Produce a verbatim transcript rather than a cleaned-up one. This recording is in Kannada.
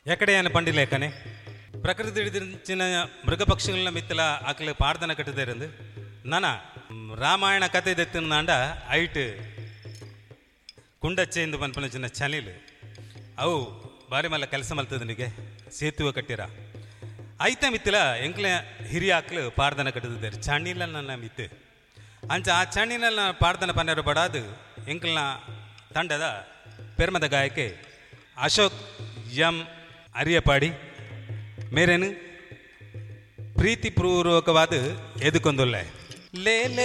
ಎಕಡೆಯನ್ನು ಪಂಡಿಲೇಖನೆ ಪ್ರಕೃತಿ ಹಿಡಿದಿನ ಮೃಗ ಪಕ್ಷಿಗಳನ್ನ ಮಿತ್ತಲ ಆಕಲು ಪಾಡ್ದನ ಕಟ್ಟದೇ ಇருந்து ನಾನ ರಾಮಾಯಣ ಕತೆ ದೆತ್ತಿನಾಂಡ ಐಟ್ ಕುಂಡಚ್ಚೆಂದು ಪನ್ಪನ ಚಿನ್ನ ಚನಿಲ್ ಅವು ಬಾರಿ ಮಲ್ಲ ಕೆಲಸ ಮಲ್ತದನಿಗೆ ಸೇತುವೆ ಕಟ್ಟಿರ ಐತ ಮಿತ್ತಲ ಎಂಕ್ಲ ಹಿರಿಯ ಆಕಲು ಪಾಡ್ದನ ಕಟ್ಟದಿದ್ದಾರೆ ಚಣ್ಣಿಲ್ಲ ನನ್ನ ಮಿತ್ತು ಅಂಚ ಆ ಚಣ್ಣಿನಲ್ಲಿ ಪಾಡ್ದನ ಪನ್ನೆರು ಬಡಾದು ಎಂಕ್ಲನ ತಂಡದ ಪೆರ್ಮದ ಗಾಯಕ್ಕೆ ಅಶೋಕ್ ಎಂ ಅರಿಯಪಾಡಿ ಮೇರೇನು ಪ್ರೀತಿಪೂರ್ವಕವಾದ ಎದುಕೊಂದುಲ್ಲ ಲೇ ಲೇ